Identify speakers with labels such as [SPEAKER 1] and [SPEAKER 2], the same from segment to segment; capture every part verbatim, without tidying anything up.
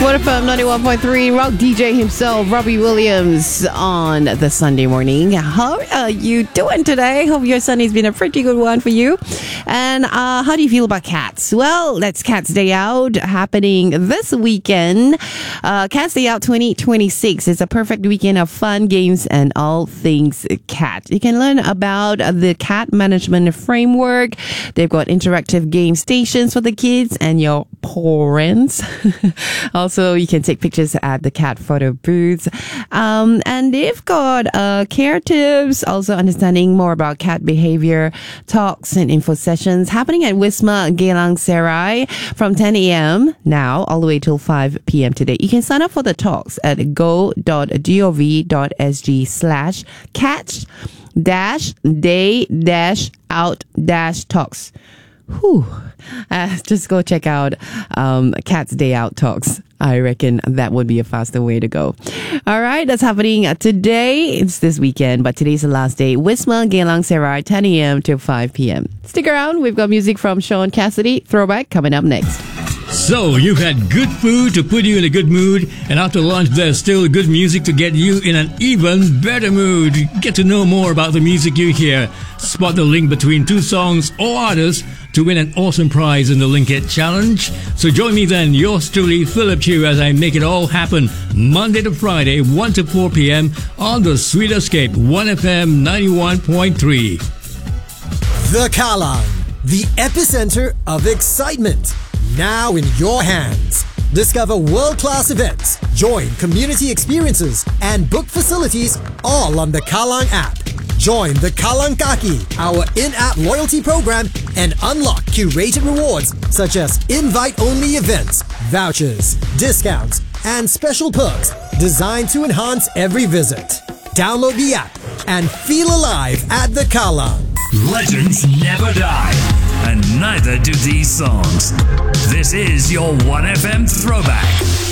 [SPEAKER 1] What F M ninety-one point three, rock D J himself, Robbie Williams, on the Sunday morning. How are you doing today? Hope your Sunday's been a pretty good one for you. And uh, how do you feel about Cats? Well, that's Cats Day Out happening this weekend. Uh, Cats Day Out twenty twenty-six is a perfect weekend of fun, games, and all things cat. You can learn about the cat management framework. They've got interactive game stations for the kids and your parents. Also, you can take pictures at the cat photo booths. Um, and they've got uh, care tips, also understanding more about cat behavior, talks and info sessions happening at Wisma Geylang Serai from ten a.m. now all the way till five p.m. today. You can sign up for the talks at go.gov.sg slash catch dash day dash out dash talks. Whew. Uh, just go check out um, Cats Day Out Talks. I reckon that would be a faster way to go. All right, that's happening today. It's this weekend, but today's the last day. Wisma Geylang Serai, ten a.m. to five p.m. Stick around. We've got music from Sean Cassidy. Throwback coming up next.
[SPEAKER 2] So, you've had good food to put you in a good mood, and after lunch there's still good music to get you in an even better mood. Get to know more about the music you hear. Spot the link between two songs or artists to win an awesome prize in the Link It Challenge. So join me then, yours truly, Philip Chew, as I make it all happen Monday to Friday, one to four p.m. on the Sweet Escape, one F M ninety-one point three.
[SPEAKER 3] The Kallang, the epicenter of excitement. Now in your hands. Discover world-class events, join community experiences, and book facilities all on the Kallang app. Join the Kallang Kaki, our in-app loyalty program, and unlock curated rewards such as invite-only events, vouchers, discounts, and special perks designed to enhance every visit. Download the app and feel alive at the Kallang.
[SPEAKER 4] Legends never die, and neither do these songs. This is your one F M Throwback.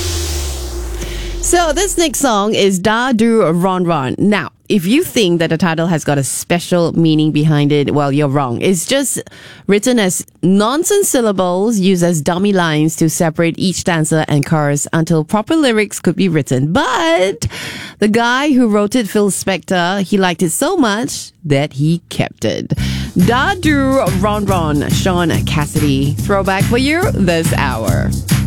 [SPEAKER 1] So this next song is Da Du Ron Ron. Now, if you think that the title has got a special meaning behind it, well, you're wrong. It's just written as nonsense syllables used as dummy lines to separate each stanza and chorus until proper lyrics could be written. But the guy who wrote it, Phil Spector, he liked it so much that he kept it. Da Du Ron Ron, Sean Cassidy. Throwback for you this hour.